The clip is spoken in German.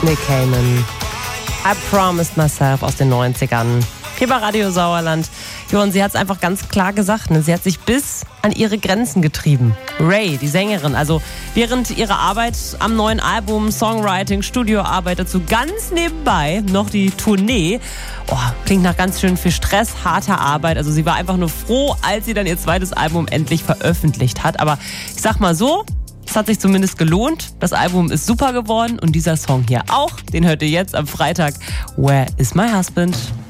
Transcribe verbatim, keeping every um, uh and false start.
Nick Cayman. I Promised Myself aus den neunzigern. Hier bei Radio Sauerland. Jo, und sie hat es einfach ganz klar gesagt, ne? Sie hat sich bis an ihre Grenzen getrieben. Ray, die Sängerin, also während ihrer Arbeit am neuen Album, Songwriting, Studioarbeit, dazu ganz nebenbei noch die Tournee. Oh, klingt nach ganz schön viel Stress, harter Arbeit. Also sie war einfach nur froh, als sie dann ihr zweites Album endlich veröffentlicht hat. Aber ich sag mal so, es hat sich zumindest gelohnt. Das Album ist super geworden und dieser Song hier auch. Den hört ihr jetzt am Freitag. Where is my husband?